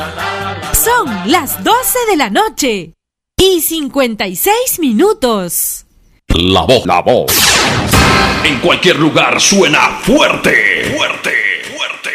Son las 12 de la noche y 56 minutos. La voz. En cualquier lugar suena fuerte.